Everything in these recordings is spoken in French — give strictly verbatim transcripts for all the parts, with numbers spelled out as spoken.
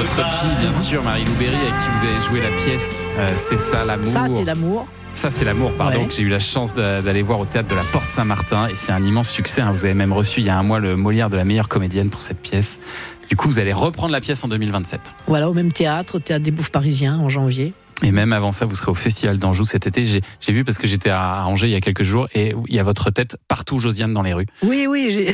votre fille, bien sûr, Marie-Lou Berry, avec qui vous avez joué la pièce euh, C'est ça l'amour. Ça, c'est l'amour. Ça, c'est l'amour, pardon, ouais. que j'ai eu la chance de, d'aller voir au théâtre de la Porte Saint-Martin. Et c'est un immense succès. Hein. Vous avez même reçu il y a un mois le Molière de la meilleure comédienne pour cette pièce. Du coup, vous allez reprendre la pièce en deux mille vingt-sept. Voilà, au même théâtre, au Théâtre des Bouffes Parisiens, en janvier. Et même avant ça, vous serez au Festival d'Anjou cet été. J'ai, j'ai vu parce que j'étais à Angers il y a quelques jours et il y a votre tête partout, Josiane, dans les rues. Oui, oui. J'ai...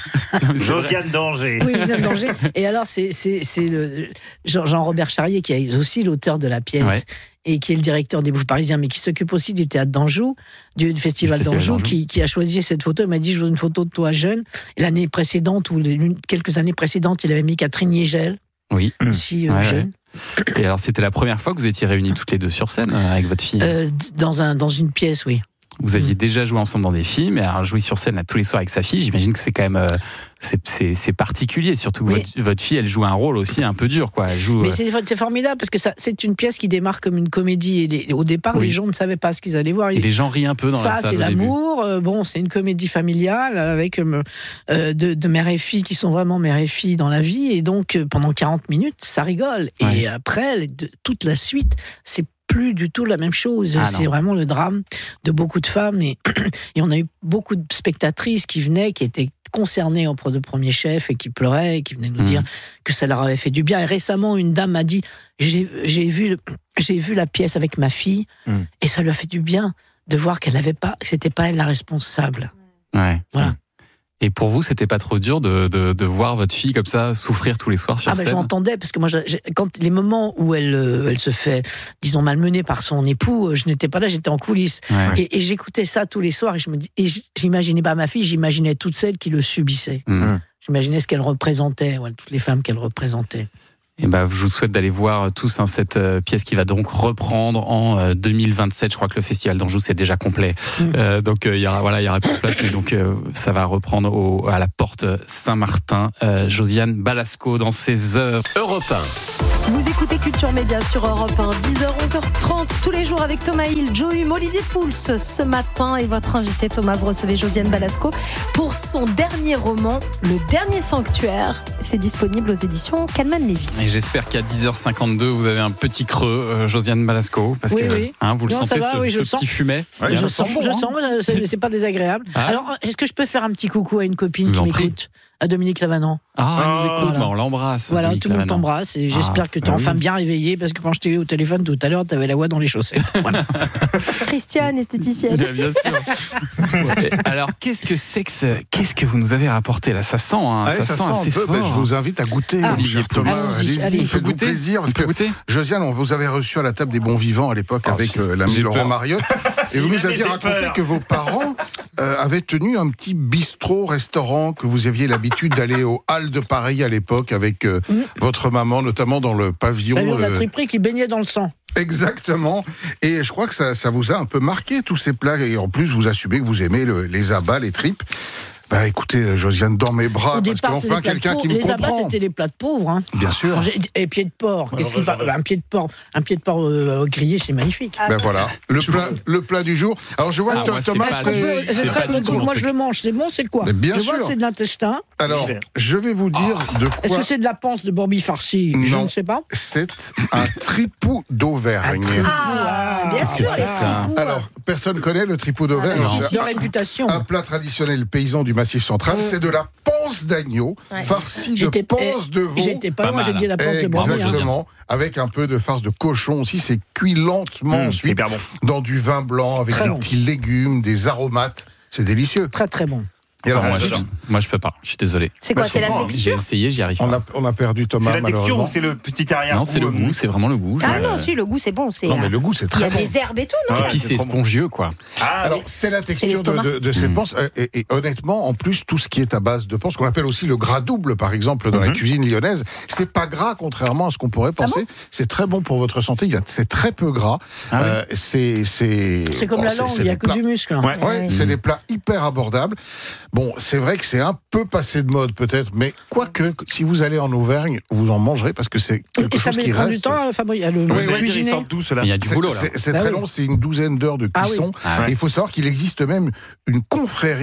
Josiane d'Angers. Oui, Josiane d'Angers. Et alors, c'est, c'est, c'est le Jean-Robert Charrier qui est aussi l'auteur de la pièce. Ouais. Et qui est le directeur des Bouffes Parisiens, mais qui s'occupe aussi du théâtre d'Anjou, du Festival, Festival d'Anjou, d'Anjou. Qui, qui a choisi cette photo. Il m'a dit, je veux une photo de toi jeune. Et l'année précédente, ou quelques années précédentes, il avait mis Catherine Niegel, oui. aussi euh, ouais, jeune. Ouais. Et alors, c'était la première fois que vous étiez réunis toutes les deux sur scène avec votre fille euh, dans, un, dans une pièce, oui. Vous aviez mmh. déjà joué ensemble dans des films, et alors jouer sur scène là, tous les soirs avec sa fille, j'imagine que c'est quand même euh, c'est, c'est, c'est particulier, surtout que votre, votre fille, elle joue un rôle aussi un peu dur, quoi. Elle joue, mais euh... c'est, c'est formidable parce que ça, c'est une pièce qui démarre comme une comédie. Et les, au départ, oui. les gens ne savaient pas ce qu'ils allaient voir. Et les gens rient un peu dans ça, la salle. Ça, c'est l'amour. Euh, bon, c'est une comédie familiale avec euh, de, de mère et fille qui sont vraiment mère et fille dans la vie, et donc euh, pendant quarante minutes, ça rigole. Ouais. Et après, de, toute la suite, c'est plus du tout la même chose. Ah, c'est vraiment le drame de beaucoup de femmes. Et, et on a eu beaucoup de spectatrices qui venaient, qui étaient concernées auprès de Premier Chef et qui pleuraient et qui venaient nous mmh. dire que ça leur avait fait du bien. Et récemment, une dame m'a dit j'ai, j'ai, vu, j'ai vu la pièce avec ma fille mmh. et ça lui a fait du bien de voir qu'elle n'avait pas, que c'était pas elle la responsable. Ouais. Voilà. Mmh. Et pour vous, c'était pas trop dur de, de, de voir votre fille comme ça souffrir tous les soirs sur ah ben, scène? Je l'entendais, parce que moi, j'ai, quand les moments où elle, elle se fait, disons, malmenée par son époux, je n'étais pas là, j'étais en coulisses. Ouais. Et, et j'écoutais ça tous les soirs, et, je me dis, et j'imaginais pas ma fille, j'imaginais toutes celles qui le subissaient. Mmh. J'imaginais ce qu'elle représentait, ouais, toutes les femmes qu'elle représentait. Et ben, je vous souhaite d'aller voir tous hein, cette euh, pièce qui va donc reprendre en euh, deux mille vingt-sept. Je crois que le Festival d'Anjou c'est déjà complet, mmh. euh, donc il euh, y aura voilà il y aura plus de place, mais donc euh, ça va reprendre au, à la Porte Saint-Martin. Euh, Josiane Balasco dans ses heures. Europe un. Vous écoutez Culture Média sur Europe un, dix heures onze heures trente tous les jours avec Thomas Hill, Joe Hume, Olivier Pouls ce matin et votre invité Thomas. Vous recevez Josiane Balasco pour son dernier roman, Le Dernier Sanctuaire. C'est disponible aux éditions Calman Lévy. Et j'espère qu'à dix heures cinquante-deux, vous avez un petit creux, euh, Josiane Balasco, parce oui, que oui. Hein, vous le non, sentez, va, ce, oui, ce petit sens. fumet. Ouais, je, je sens, bon, je hein. sens, c'est, c'est pas désagréable. Ah. Alors, est-ce que je peux faire un petit coucou à une copine vous qui m'écoute prie. À Dominique Lavanant. Ah, elle nous écoute, voilà. bah on l'embrasse. Voilà, Dominique tout le monde Lavanant. t'embrasse et j'espère ah, que tu es bah enfin oui. bien réveillé, parce que quand je t'ai eu au téléphone tout à l'heure, tu avais la voix dans les chaussettes. Voilà. Christiane, esthéticienne. Bien, bien sûr. Ouais. Alors, qu'est-ce que c'est que ce... Qu'est-ce que vous nous avez rapporté là? Ça sent, hein, ah ça, ça sent, sent assez peu, fort. Ben, je vous invite à goûter, ah, Olivier Thomas. Allez-y, allez-y. Faites-vous plaisir, parce que goûter Josiane, on vous avait reçu à la table des bons vivants à l'époque oh, avec euh, l'ami Laurent peur. Mariotte, et vous nous aviez raconté peur. que vos parents euh, avaient tenu un petit bistrot-restaurant, que vous aviez l'habitude d'aller aux Halles de Paris à l'époque avec euh, mmh. votre maman, notamment dans le pavillon. Pavillon de la euh, triperie qui baignait dans le sang. Exactement. Et je crois que ça, ça vous a un peu marqué, tous ces plats. Et en plus, vous assumez que vous aimez le, les abats, les tripes. Bah écoutez, Josiane, dans mes bras, au parce qu'enfin quelqu'un qui me les comprend. Les abats, c'était les plats de pauvres. Hein. Bien sûr. Et pied de porc. Qu'est-ce qu'il parle ? Un pied de porc, un pied de porc euh, grillé, c'est magnifique. Ben voilà, le plat, le plat du jour. Alors je vois ah, que moi, Thomas... C'est pas, c'est c'est pas le truc, moi je le mange, c'est bon, c'est quoi ? Mais bien je sûr. vois que c'est de l'intestin. Alors, je vais vous dire oh. de quoi... Est-ce que c'est de la panse de Bobby farci ? Non, je ne sais pas. C'est un tripou d'Auvergne. Un tripou, ah, bien Qu'est-ce sûr. que c'est ça ? Alors, personne connaît le tripou d'Auvergne. Ah, c'est de réputation. Un plat traditionnel paysan du Massif central, c'est de la panse d'agneau, ouais. farcie de panse de veau. J'étais pas, pas loin, j'ai dit la panse de veau. Exactement, avec un peu de farce de cochon aussi. C'est cuit lentement mmh, ensuite bon. dans du vin blanc avec très des bon. petits légumes, des aromates. C'est délicieux. Très très bon. Et alors, ah, moi, je, moi, je peux pas. Je suis désolé. C'est quoi, bah, c'est la texture ? J'ai essayé, j'y arrive pas. On a, on a perdu Thomas. C'est la texture ou c'est le petit arrière-goût ? Non, c'est le goût, c'est vraiment le goût. Ah non, si, le goût, c'est bon. C'est non, mais le goût, c'est très bon. Il y a des herbes et tout, non ? Et puis, c'est spongieux, quoi. Ah, alors, c'est la texture de, de, de ces mmh. panses. Et, et honnêtement, en plus, tout ce qui est à base de panse, qu'on appelle aussi le gras double, par exemple, dans mmh. la cuisine lyonnaise, c'est pas gras, contrairement à ce qu'on pourrait penser. Ah bon ? C'est très bon pour votre santé. Il y a, c'est très peu gras. Ah oui. euh, c'est, c'est, c'est comme bon, la langue, il n'y a que du muscle. Ouais, ouais, ouais. C'est des plats hyper abordables. Bon, c'est vrai que c'est un peu passé de mode peut-être, mais quoique, si vous allez en Auvergne, vous en mangerez parce que c'est quelque et chose qui reste. Du temps à fabriquer, le oui, oui, ils sortent d'où cela ? Il y a du boulot là. C'est, c'est bah très oui. long, c'est une douzaine d'heures de cuisson. Ah oui. ah ouais. Il faut savoir qu'il existe même une confrérie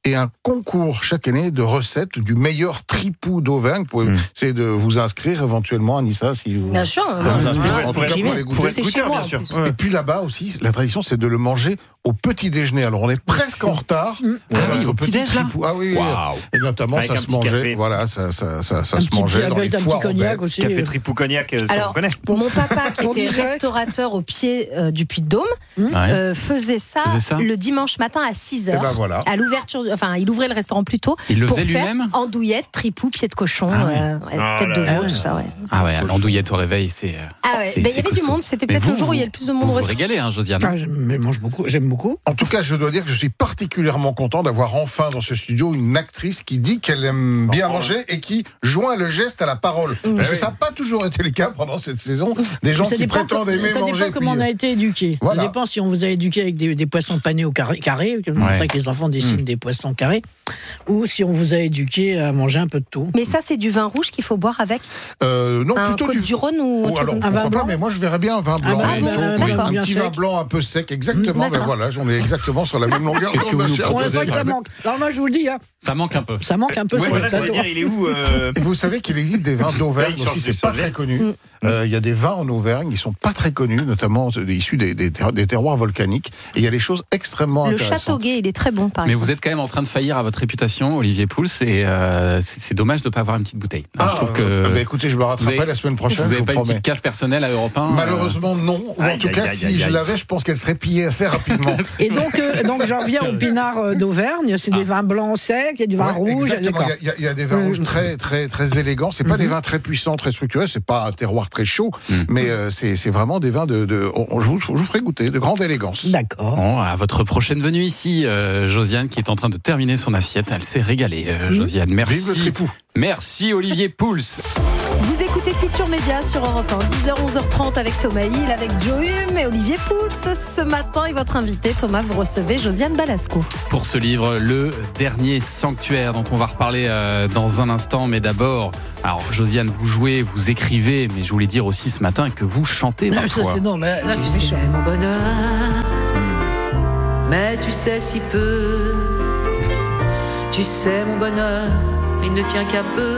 et un concours chaque année de recettes du meilleur tripou d'Auvergne. Vous pouvez mmh. essayer de vous inscrire éventuellement, Anissa, si vous... Bien sûr. Vous vous inscrire, en tout cas, pour les goûter. C'est chez moi, bien sûr. Et puis là-bas aussi, la tradition, c'est de le manger au petit déjeuner. Alors on est presque en retard. Mmh. Ah oui, au petit déj là. Ah oui. Wow. Et notamment Avec ça se mangeait. café. Voilà, ça, ça, ça, ça un se mangeait dans les foires cognac aussi. Café tripou cognac, ça Alors, on connaît. Mon papa, qui Pour était digérer. restaurateur au pied euh, du Puy-de-Dôme, Ouais. euh, faisait, ça Faisait ça le dimanche matin à six heures. Et ben voilà. À l'ouverture, enfin, il ouvrait le restaurant plus tôt. Il le pour faisait faire lui-même andouillette, tripou, pied de cochon, Ah ouais. euh, ouais, Ah tête là de là veau, là tout ça, ouais. Ah ouais, l'andouillette au réveil, c'est. Ah ouais, c'est- ben, il c'est y avait du costaud. monde, c'était Mais peut-être vous, le jour où il y a vous- le plus de monde Vous au vous restaurant. régalez, hein, Josiane. Ah, je mais mange beaucoup, j'aime beaucoup. En tout cas, je dois dire que je suis particulièrement content d'avoir enfin dans ce studio une actrice qui dit qu'elle aime bien manger et qui joint le geste à la parole. Parce que ça n'a pas toujours été le cas pendant cette saison. Des gens Ça qui dépend, prétendent aimer ça manger. dépend comment puis- on a été éduqué. Voilà. Ça dépend si on vous a éduqué avec des, des poissons panés au carré, carré comme Ouais. ça que les enfants dessinent Mm. des poissons carrés, ou si on vous a éduqué à manger un peu de tout. Mais ça, c'est du vin rouge qu'il faut boire avec Euh, non, un plutôt Côte du du Rhône ou Oh, autre alors, chose. Un vin pourquoi pas, blanc mais moi je verrais bien un vin blanc. vin plutôt. blanc, Oui, d'accord, un bien petit sec. vin blanc un peu sec, exactement. Ben D'accord. voilà, on est exactement sur la même longueur Qu'est-ce que d'onde, vous nous cher On proposez, voit que ça José. manque. Alors moi je vous le dis, hein, Ça manque un peu. ça manque un peu Ouais, sur Voilà, le ça veut plateau. dire, il est où euh, Et vous savez qu'il existe des vins d'Auvergne Là, il change aussi, de c'est pas sujet. très connu. Mm. Euh, Il y a des vins en Auvergne, ils sont pas très connus, notamment euh, issus des, des, terro- des terroirs volcaniques. Et il y a des choses extrêmement Le intéressantes. Châteauguay, il est très bon, par Mais exemple. vous êtes quand même en train de faillir à votre réputation, Olivier Pouls, et euh, c'est c'est dommage de ne pas avoir une petite bouteille. Ah, je trouve que euh, bah, écoutez, je me rattraperai vous avez- la semaine prochaine, vous je n'avez vous pas une promets. petite cave personnelle à Europe un. Malheureusement, non. Ou en Aïe, tout aïe, cas, aïe, si aïe, je aïe. l'avais, je pense qu'elle serait pillée assez rapidement. Et donc, euh, donc j'en reviens au pinard euh, d'Auvergne. C'est des vins blancs secs, il y a du vin Ouais, rouge. exactement. D'accord. Il y, a- il y a des vins Mm. rouges très, très, très élégants. C'est pas des vins très puissants, très structurés. C'est pas un terroir très chaud, Mm. mais euh, c'est c'est vraiment des vins de. de on- je, vous, je vous ferai goûter de grande élégance. D'accord. Bon, à votre prochaine venue ici, euh, Josiane, qui est en train de terminer son assiette. Elle s'est régalée, euh, Josiane. Merci. Vive le tripou. Merci, Olivier Pouls. Vous écoutez Culture Média sur Europe un, dix heures, onze heures trente avec Thomas Hill, avec Joe Hume et Olivier Pouls. Ce matin, et votre invité, Thomas, vous recevez Josiane Balasco. Pour ce livre, Le Dernier Sanctuaire, dont on va reparler euh, dans un instant. Mais d'abord, alors Josiane, vous jouez, vous écrivez, mais je voulais dire aussi ce matin que vous chantez Non, ça, parfois. c'est non, mais là, là, c'est méchant. mon bonheur, mais tu sais si peu. Tu sais mon bonheur, il ne tient qu'à peu.